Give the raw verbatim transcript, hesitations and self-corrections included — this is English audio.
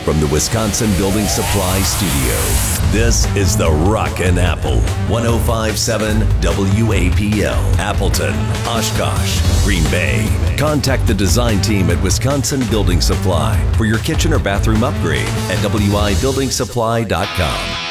from the Wisconsin Building Supply Studio. This is The Rockin' Apple, one oh five point seven W A P L, Appleton, Oshkosh, Green Bay. Contact the design team at Wisconsin Building Supply for your kitchen or bathroom upgrade at W I building supply dot com.